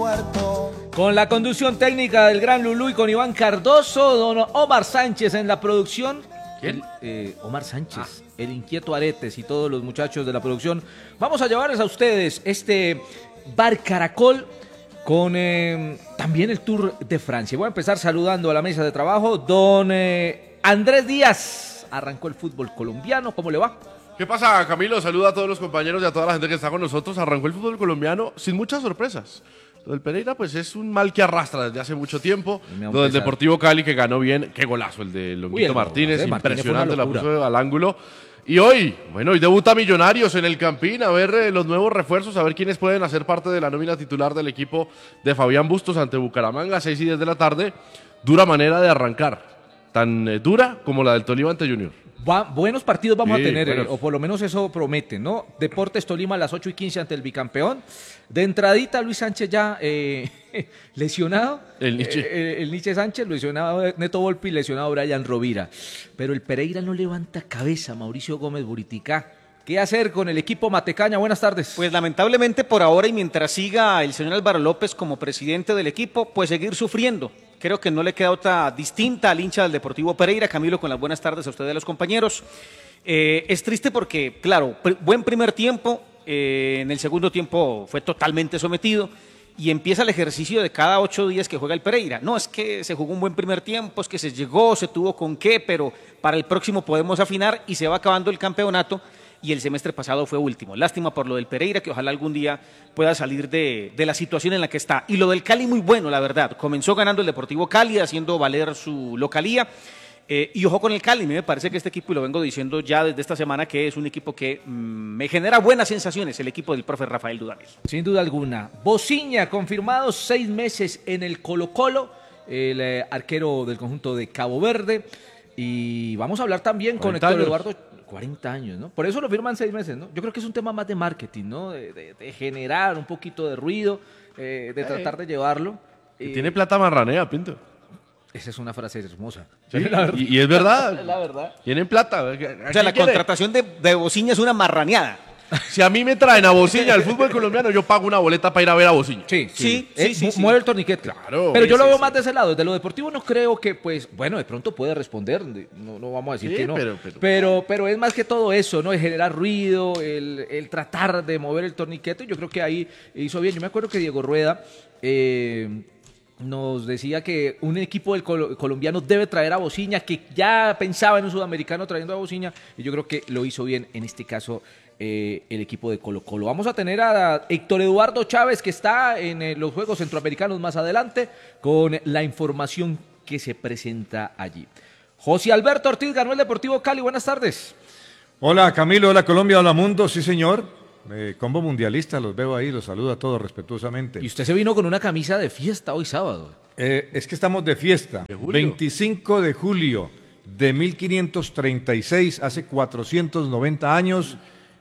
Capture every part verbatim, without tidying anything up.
Con la conducción técnica del gran Lulú y con Iván Cardoso, don Omar Sánchez en la producción. ¿Quién? Eh, Omar Sánchez, ah. el inquieto Aretes y todos los muchachos de la producción. Vamos a llevarles a ustedes este Bar Caracol con eh, también el Tour de Francia. Voy a empezar saludando a la mesa de trabajo. Don eh, Andrés Díaz, arrancó el fútbol colombiano, ¿cómo le va? ¿Qué pasa, Camilo? Saluda a todos los compañeros y a toda la gente que está con nosotros. Arrancó el fútbol colombiano sin muchas sorpresas. Lo del Pereira, pues es un mal que arrastra desde hace mucho tiempo. Lo del Deportivo Cali, que ganó bien. Qué golazo el de Longuito Martínez. Impresionante, la puso al ángulo. Y hoy, bueno, hoy debuta Millonarios en el Campín. A ver eh, los nuevos refuerzos, a ver quiénes pueden hacer parte de la nómina titular del equipo de Fabián Bustos ante Bucaramanga, seis y diez de la tarde. Dura manera de arrancar. Tan eh, dura como la del Tolima ante Junior. Va, buenos partidos vamos sí, a tener, buenos. eh, o por lo menos eso promete, ¿no? Deportes Tolima a las ocho y quince ante el bicampeón. De entradita, Luis Sánchez ya eh, lesionado. El Nietzsche. Eh, el Nietzsche Sánchez, lesionado Neto Volpi, lesionado Brian Rovira. Pero el Pereira no levanta cabeza, Mauricio Gómez Buriticá. ¿Qué hacer con el equipo Matecaña? Buenas tardes. Pues lamentablemente por ahora y mientras siga el señor Álvaro López como presidente del equipo, pues seguir sufriendo. Creo que no le queda otra distinta al hincha del Deportivo Pereira. Camilo, con las buenas tardes a ustedes y a los compañeros. Eh, es triste porque, claro, pr- buen primer tiempo, eh, en el segundo tiempo fue totalmente sometido y empieza el ejercicio de cada ocho días que juega el Pereira. No, es que se jugó un buen primer tiempo, es que se llegó, se tuvo con qué, pero para el próximo podemos afinar y se va acabando el campeonato. Y el semestre pasado fue último. Lástima por lo del Pereira, que ojalá algún día pueda salir de, de la situación en la que está. Y lo del Cali muy bueno, la verdad. Comenzó ganando el Deportivo Cali, haciendo valer su localía. Eh, y ojo con el Cali, me parece que este equipo, y lo vengo diciendo ya desde esta semana, que es un equipo que mmm, me genera buenas sensaciones, el equipo del profe Rafael Dudamel. Sin duda alguna. Bociña, confirmado seis meses en el Colo-Colo, el eh, arquero del conjunto de Cabo Verde. Y vamos a hablar también con Héctor años. Eduardo... cuarenta años, ¿no? Por eso lo firman seis meses, ¿no? Yo creo que es un tema más de marketing, ¿no? De, de, de generar un poquito de ruido, eh, de tratar de llevarlo. Eh, tiene plata marranea, Pinto. Esa es una frase hermosa. Sí, y, y es verdad. La verdad. Tienen plata. O sea, la quiere? contratación de, de Bociña es una marraneada. Si a mí me traen a Bociña al fútbol colombiano, yo pago una boleta para ir a ver a Bociña. Sí, sí, sí, eh, sí, sí, sí. Mueve el torniquete. Claro. Pero yo sí, lo veo sí, más sí. de ese lado. Desde lo deportivo no creo que, pues, bueno, de pronto puede responder. No, no vamos a decir Sí, que no. pero- pero- pero, pero es más que todo eso, ¿no? El generar ruido, el, el tratar de mover el torniquete. Yo creo que ahí hizo bien. Yo me acuerdo que Diego Rueda eh, nos decía que un equipo del col- colombiano debe traer a Bociña, que ya pensaba en un sudamericano trayendo a Bociña, y yo creo que lo hizo bien en este caso eh, el equipo de Colo Colo. Vamos a tener a Héctor Eduardo Chávez, que está en eh, los Juegos Centroamericanos más adelante, con la información que se presenta allí. José Alberto Ortiz ganó el Deportivo Cali, buenas tardes. Hola Camilo, hola Colombia, hola mundo, sí señor. Eh, combo mundialista, los veo ahí, los saludo a todos respetuosamente. Y usted se vino con una camisa de fiesta hoy sábado. Eh, es que estamos de fiesta. ¿De julio? veinticinco de julio de mil quinientos treinta y seis, hace cuatrocientos noventa años,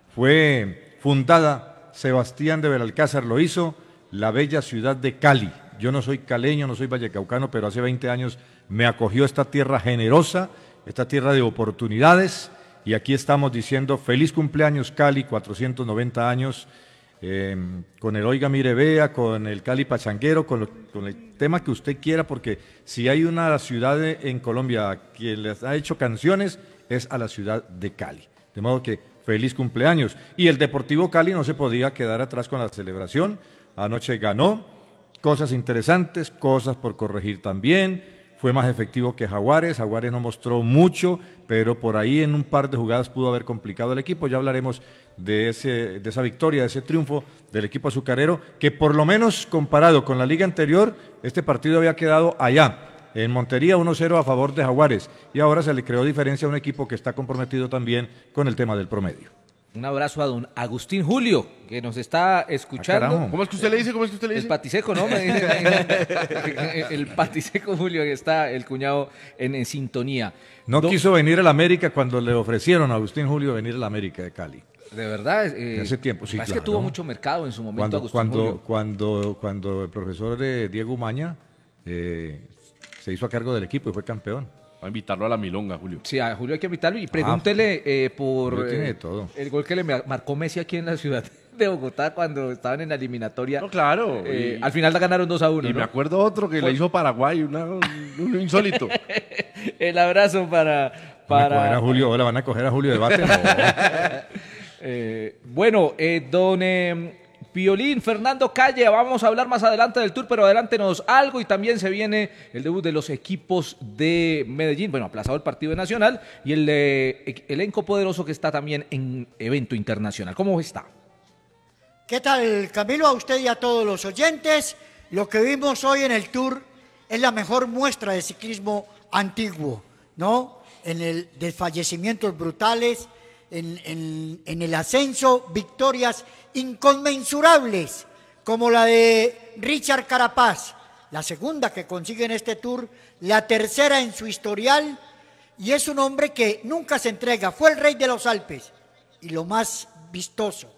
fue fundada, Sebastián de Belalcázar lo hizo, la bella ciudad de Cali. Yo no soy caleño, no soy vallecaucano, pero hace veinte años me acogió esta tierra generosa, esta tierra de oportunidades, y aquí estamos diciendo feliz cumpleaños Cali, cuatrocientos noventa años, eh, con el Oiga Mire Vea, con el Cali Pachanguero, con, lo, con el tema que usted quiera, porque si hay una ciudad en Colombia que les ha hecho canciones, es a la ciudad de Cali. De modo que feliz cumpleaños. Y el Deportivo Cali no se podía quedar atrás con la celebración, anoche ganó, cosas interesantes, cosas por corregir también. Fue más efectivo que Jaguares, Jaguares no mostró mucho, pero por ahí en un par de jugadas pudo haber complicado el equipo. Ya hablaremos de, ese, de esa victoria, de ese triunfo del equipo azucarero, que por lo menos comparado con la liga anterior, este partido había quedado allá, en Montería uno cero a favor de Jaguares, y ahora se le creó diferencia a un equipo que está comprometido también con el tema del promedio. Un abrazo a don Agustín Julio, que nos está escuchando. Ah, ¿Cómo es que usted le dice? ¿Cómo es que usted le El dice? patiseco, ¿no? Me dice, me dice, el patiseco Julio, que está el cuñado en, en sintonía. No Do- quiso venir a la América cuando le ofrecieron a Agustín Julio venir a la América de Cali. De verdad. Eh, De hace tiempo, sí, Es que claro. tuvo mucho mercado en su momento Cuando, Agustín cuando, Julio. cuando, cuando el profesor eh, Diego Umaña eh, se hizo a cargo del equipo y fue campeón. Va a invitarlo a la milonga, Julio. Sí, a Julio hay que invitarlo y pregúntele eh, por Julio tiene eh, de todo. el gol que le mar- marcó Messi aquí en la ciudad de Bogotá cuando estaban en la eliminatoria. No, claro. Eh, y, al final la ganaron dos a uno. Y ¿no? me acuerdo otro que le hizo Paraguay, una, un, un insólito. El abrazo para... Van a para... coger a Julio, hola, van a coger a Julio Debate. No. eh, bueno, eh, don eh, Piolín, Fernando Calle, vamos a hablar más adelante del Tour, pero adelántenos algo y también se viene el debut de los equipos de Medellín, bueno, aplazado el partido nacional y el eh, elenco poderoso que está también en evento internacional. ¿Cómo está? ¿Qué tal, Camilo? A usted y a todos los oyentes. Lo que vimos hoy en el Tour es la mejor muestra de ciclismo antiguo, ¿no? En el desfallecimientos brutales, en, en, en el ascenso, victorias inconmensurables, como la de Richard Carapaz, la segunda que consigue en este Tour, la tercera en su historial, y es un hombre que nunca se entrega, fue el rey de los Alpes, y lo más vistoso,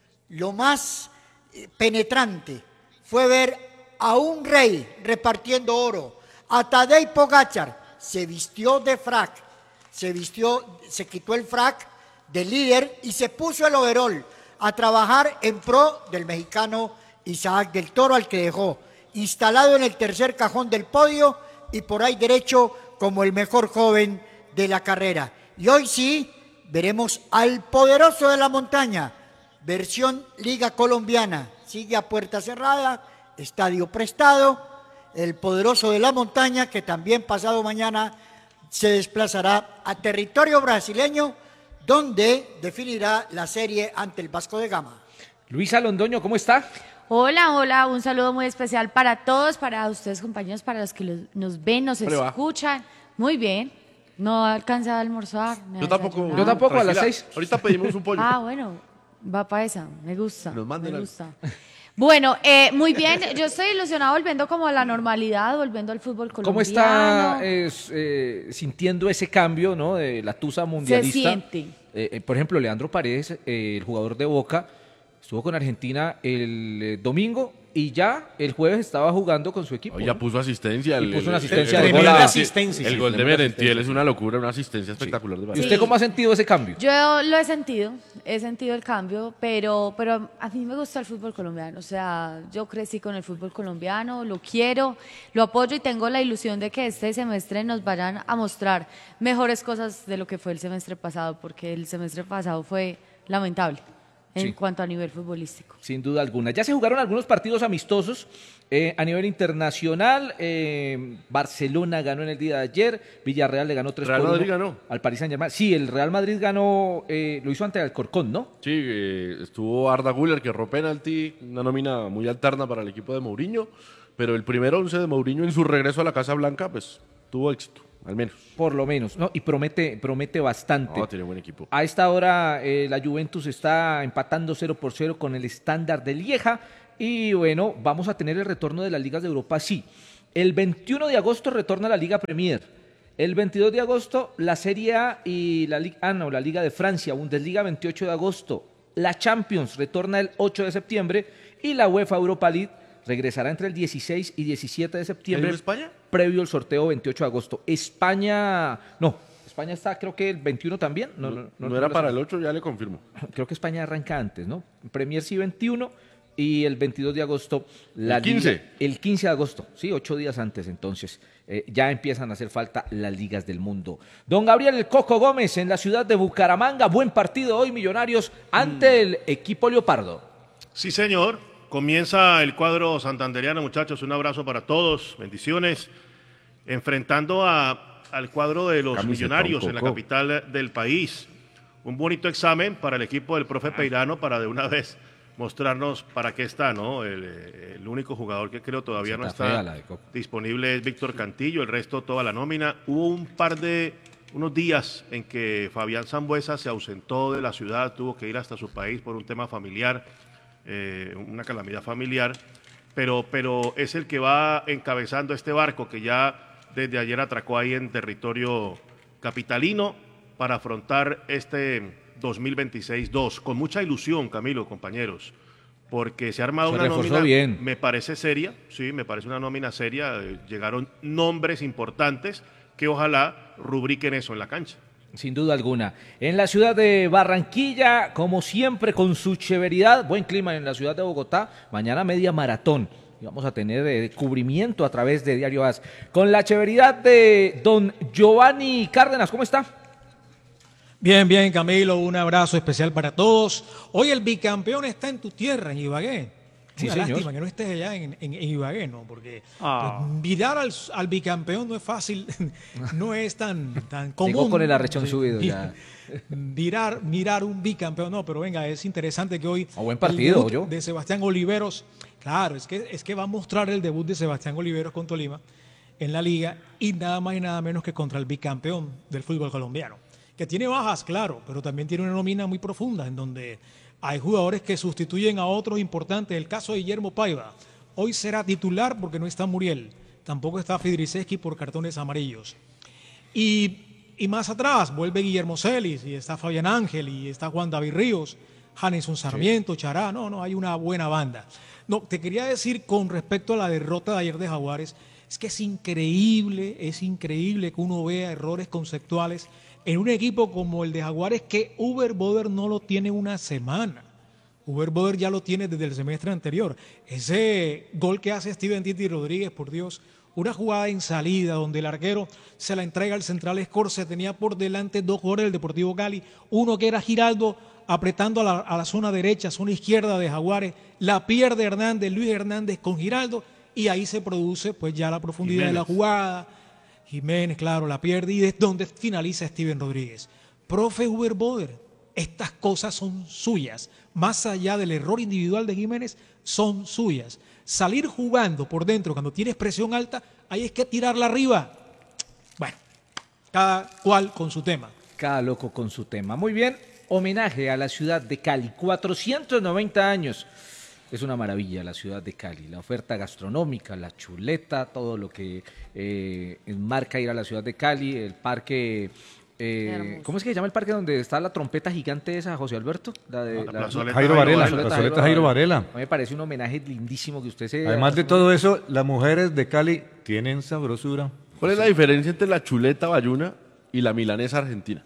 lo más penetrante, fue ver a un rey repartiendo oro, a Tadej Pogačar, se vistió de frac, se vistió, se quitó el frac de líder y se puso el overol a trabajar en pro del mexicano Isaac del Toro, al que dejó instalado en el tercer cajón del podio y por ahí derecho como el mejor joven de la carrera. Y hoy sí veremos al poderoso de la montaña, versión Liga Colombiana, sigue a puerta cerrada, estadio prestado, el poderoso de la montaña que también pasado mañana se desplazará a territorio brasileño, donde definirá la serie ante el Vasco de Gama. Luisa Londoño, ¿cómo está? Hola, hola, un saludo muy especial para todos, para ustedes compañeros, para los que los, nos ven, nos ¿Cómo le va? escuchan. Muy bien, no alcancé a almorzar. Yo tampoco. Yo tampoco, a las Tranquila, seis. Ahorita pedimos un pollo. Ah, bueno, va para esa, me gusta, Nos manden me algo. gusta. Bueno, eh, muy bien, yo estoy ilusionado volviendo como a la normalidad, volviendo al fútbol colombiano. ¿Cómo está eh, eh, sintiendo ese cambio, ¿no? De la tusa mundialista? Se siente. Eh, eh, por ejemplo, Leandro Paredes, eh, el jugador de Boca, estuvo con Argentina el eh, domingo y ya el jueves estaba jugando con su equipo. Hoy ya ¿no? puso asistencia. Y El, puso el- una el- asistencia el de gol gol a- de- asistencia. El gol de Tremenda Merentiel asistencia. es una locura, una asistencia espectacular de ¿Y verdad. usted cómo ha sentido ese cambio? Yo lo he sentido, he sentido el cambio, pero, pero a mí me gusta el fútbol colombiano. O sea, yo crecí con el fútbol colombiano, lo quiero, lo apoyo y tengo la ilusión de que este semestre nos vayan a mostrar mejores cosas de lo que fue el semestre pasado, porque el semestre pasado fue lamentable en Sí. cuanto a nivel futbolístico. Sin duda alguna. Ya se jugaron algunos partidos amistosos eh, a nivel internacional. Eh, Barcelona ganó en el día de ayer. Villarreal le ganó tres Real por Madrid uno ganó. al Paris Saint-Germain. Sí, el Real Madrid ganó, eh, lo hizo ante el Alcorcón, ¿no? Sí, eh, estuvo Arda Güler que erró penalti, una nómina muy alterna para el equipo de Mourinho, pero el primer once de Mourinho en su regreso a la Casa Blanca, pues tuvo éxito, al menos. Por lo menos, ¿no? Y promete, promete bastante. No, tiene buen equipo. A esta hora eh, la Juventus está empatando cero por cero con el Standard de Lieja y bueno, vamos a tener el retorno de las ligas de Europa, sí. El veintiuno de agosto retorna la Liga Premier. El veintidós de agosto la Serie A y la Liga, ah, no, la Liga de Francia, Bundesliga veintiocho de agosto. La Champions retorna el ocho de septiembre y la UEFA Europa League regresará entre el dieciséis y diecisiete de septiembre. ¿En España? Previo al sorteo veintiocho de agosto. España, no, España está creo que el veintiuno también. No, No, no, no era lo para sé. el ocho, ya le confirmo. Creo que España arranca antes, ¿no? Premier sí veintiuno y el veintidós de agosto la El quince. liga- el quince de agosto, sí, ocho días antes entonces. eh, ya empiezan a hacer falta las ligas del mundo. Don Gabriel El Coco Gómez en la ciudad de Bucaramanga. Buen partido hoy, Millonarios, ante el equipo Leopardo. Sí, señor. Comienza el cuadro santanderiano, muchachos. Un abrazo para todos. Bendiciones. Enfrentando a, al cuadro de los Camiseta, Millonarios un en la coco. capital del país. Un bonito examen para el equipo del profe Peirano para de una vez mostrarnos para qué está, ¿no? El, el único jugador que creo todavía no Está fea está la de Coco. disponible es Víctor Cantillo, el resto toda la nómina. Hubo un par de, unos días en que Fabián Sambuesa se ausentó de la ciudad, tuvo que ir hasta su país por un tema familiar, eh, una calamidad familiar, pero, pero es el que va encabezando este barco que ya desde ayer atracó ahí en territorio capitalino para afrontar este dos mil veintiséis dos con mucha ilusión, Camilo, compañeros, porque se ha armado Se una reforzó nómina, bien. me parece seria, sí, me parece una nómina seria, eh, llegaron nombres importantes que ojalá rubriquen eso en la cancha. Sin duda alguna. En la ciudad de Barranquilla, como siempre, con su chéveridad, buen clima en la ciudad de Bogotá, mañana media maratón. Y vamos a tener eh, cubrimiento a través de Diario A S. Con la chéveridad de don Giovanni Cárdenas, ¿cómo está? Bien, bien, Camilo, un abrazo especial para todos. Hoy el bicampeón está en tu tierra, en Ibagué. Sí, Una señor. lástima que no estés allá en, en, en Ibagué, ¿no? Porque Ah. pues, mirar al, al bicampeón no es fácil, no es tan, tan común. Llegó con el arrechón Sí, subido mi- ya. Mirar, mirar un bicampeón, no, pero venga, es interesante que hoy... A buen el partido, debut yo. de Sebastián Oliveros, claro, es que, es que va a mostrar el debut de Sebastián Oliveros con Tolima en la liga y nada más y nada menos que contra el bicampeón del fútbol colombiano, que tiene bajas, claro, pero también tiene una nómina muy profunda en donde hay jugadores que sustituyen a otros importantes. El caso de Guillermo Paiva, hoy será titular porque no está Muriel, tampoco está Fidriseski por cartones amarillos. Y, y más atrás vuelve Guillermo Celis y está Fabián Ángel y está Juan David Ríos, Janison Sarmiento, Chará, no, no, hay una buena banda. No, te quería decir con respecto a la derrota de ayer de Jaguares, es que es increíble, es increíble que uno vea errores conceptuales en un equipo como el de Jaguares que Uber Boder no lo tiene una semana. Uber Boder ya lo tiene desde el semestre anterior. Ese gol que hace Steven Titi Rodríguez, por Dios, una jugada en salida donde el arquero se la entrega al central Escorce, tenía por delante dos jugadores del Deportivo Cali, uno que era Giraldo apretando a la, a la zona derecha, zona izquierda de Jaguares, la pierde Hernández, Luis Hernández con Giraldo y ahí se produce pues ya la profundidad Jiménez. de la jugada. Jiménez, claro, la pierde y es donde finaliza Steven Rodríguez. Profe Uber Boder, estas cosas son suyas. Más allá del error individual de Jiménez, son suyas. Salir jugando por dentro cuando tienes presión alta, ahí es que tirarla arriba. Bueno, cada cual con su tema. Cada loco con su tema. Muy bien, homenaje a la ciudad de Cali. cuatrocientos noventa años. Es una maravilla la ciudad de Cali. La oferta gastronómica, la chuleta, todo lo que eh, enmarca ir a la ciudad de Cali. El parque... eh, Hermoso. ¿Cómo es que se llama el parque donde está la trompeta gigante esa, José Alberto? La de, La la- plazoleta Jairo Varela, Varela. la plazoleta Jairo Varela. A mí me parece un homenaje lindísimo que usted se... Además de todo eso, las mujeres de Cali tienen sabrosura. ¿Cuál es la diferencia entre la chuleta bayuna y la milanesa argentina?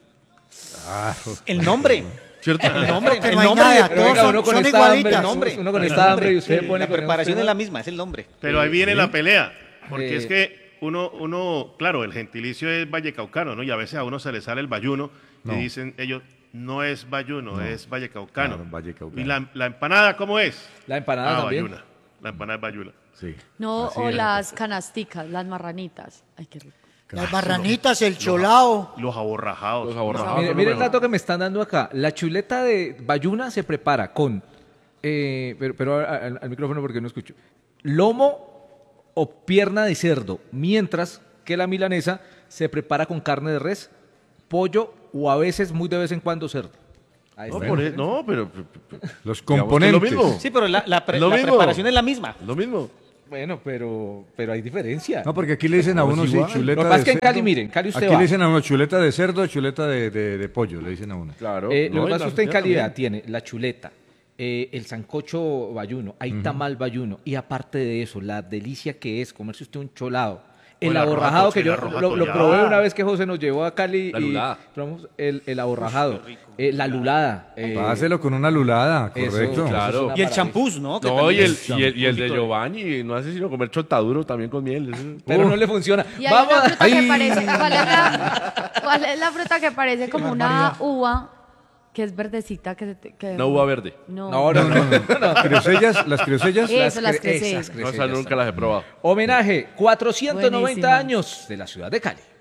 El nombre. ¿Cierto? El nombre, que el no hay nombre. nada, Pero todos venga, son- uno con son esta igualitas. hambre, nombre. uno con El esta nombre. hambre y usted Sí, pone la con preparación un- es la misma, es el nombre. Pero ahí viene la pelea, porque Eh, es que uno, uno, claro, el gentilicio es vallecaucano, ¿no? Y a veces a uno se le sale el bayuno No. y dicen ellos, no es bayuno, es vallecaucano. Claro, vallecaucano. ¿Y la, la empanada cómo es? La empanada ah, también. bayuna. La empanada es bayuna. Sí. No, Así o es. las canasticas, las marranitas. Ay, qué rico. Las barranitas, el cholao. Los aborrajados. Los aborrajados. Mire, son lo mire el mejor. dato que me están dando acá. La chuleta de bayuna se prepara con, eh, pero, pero a- al, al micrófono porque no escucho, lomo o pierna de cerdo, mientras que la milanesa se prepara con carne de res, pollo o a veces, muy de vez en cuando, cerdo. Ahí No, está. por e- no, pero... pero- pero- Los digamos que es componentes. lo mismo. Sí, pero la, la pre- Lo la mismo. preparación es la misma. Lo mismo. Bueno, pero, pero hay diferencia. No, porque aquí le dicen a No, es uno sí, igual. chuleta Lo que pasa de es que en cerdo. Cali, miren, en Cali usted Aquí va. le dicen a uno chuleta de cerdo, chuleta de, de, de pollo, le dicen a uno. Claro. Eh, no, lo que y pasa es la que usted en Argentina calidad también. tiene la chuleta, eh, el sancocho bayuno, hay tamal bayuno y aparte de eso, la delicia que es comerse usted un cholado. El el arroz aborrajado atoche, que yo el arroz lo, lo atollado. probé una vez que José nos llevó a Cali La y lulada. probamos el, el aborrajado, eh, la lulada. eh, Páselo con una lulada, eso, correcto. claro. eso es una Y el maravilla. champús, ¿no? Que No, también y el, es- y el, y el de poquito Giovanni no hace sino comer chontaduro también con miel. Eso- Pero Uh. no le funciona. Y hay Vamos una a- fruta que ¡Ay! parece, ¿cuál es la, cuál es la fruta que parece como una barbaridad. uva que es verdecita? Que, se te- que Una uva verde. No, No, no, no. Criosellas, las criosellas. Eso, las cre- creces. esas No, crecellas esas nunca también. las he probado. Homenaje, cuatrocientos noventa Buenísimas. años de la ciudad de Cali.